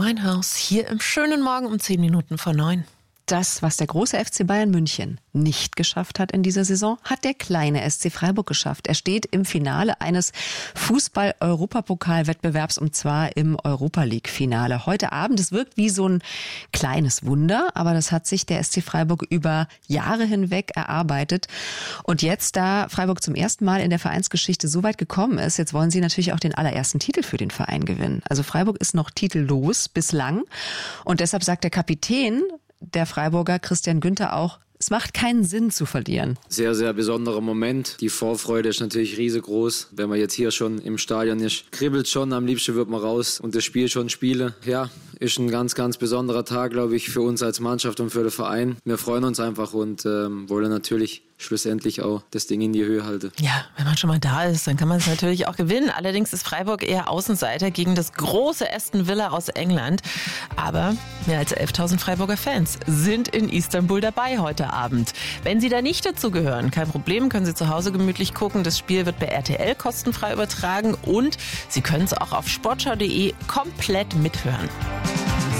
Winehouse hier im schönen Morgen um 10 Minuten vor 9. Das, was der große FC Bayern München nicht geschafft hat in dieser Saison, hat der kleine SC Freiburg geschafft. Er steht im Finale eines Fußball-Europapokal-Wettbewerbs und zwar im Europa-League-Finale. Heute Abend, es wirkt wie so ein kleines Wunder, aber das hat sich der SC Freiburg über Jahre hinweg erarbeitet. Und jetzt, da Freiburg zum ersten Mal in der Vereinsgeschichte so weit gekommen ist, jetzt wollen sie natürlich auch den allerersten Titel für den Verein gewinnen. Also Freiburg ist noch titellos bislang und deshalb sagt der Kapitän der Freiburger Christian Günther auch, es macht keinen Sinn zu verlieren. Sehr, sehr besonderer Moment. Die Vorfreude ist natürlich riesengroß. Wenn man jetzt hier schon im Stadion ist, kribbelt schon, am liebsten wird man raus und das Spiel schon spielen. Ja, ist ein ganz, ganz besonderer Tag, glaube ich, für uns als Mannschaft und für den Verein. Wir freuen uns einfach und wollen natürlich schlussendlich auch das Ding in die Höhe halten. Ja, wenn man schon mal da ist, dann kann man es natürlich auch gewinnen. Allerdings ist Freiburg eher Außenseiter gegen das große Aston Villa aus England. Aber mehr als 11.000 Freiburger Fans sind in Istanbul dabei heute Abend. Wenn Sie da nicht dazu gehören, kein Problem, können Sie zu Hause gemütlich gucken. Das Spiel wird bei RTL kostenfrei übertragen und Sie können es auch auf sportschau.de komplett mithören.